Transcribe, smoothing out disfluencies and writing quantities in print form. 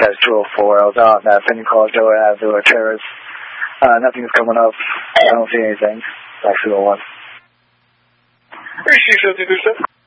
That's 204. I was out in that Penny College Ave or Terrace. Nothing's coming up. I don't see anything. Back 201. Appreciate you, 227.